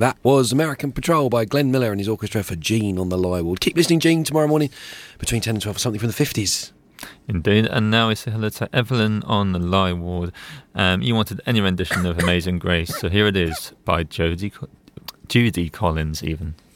That was American Patrol by Glenn Miller and his orchestra for Gene on the Lie Ward. Keep listening, Gene, tomorrow morning between 10 and 12 for something from the 50s. Indeed, and now we say hello to Evelyn on the Lie Ward. You wanted any rendition of Amazing Grace, so here it is by Judy Collins even.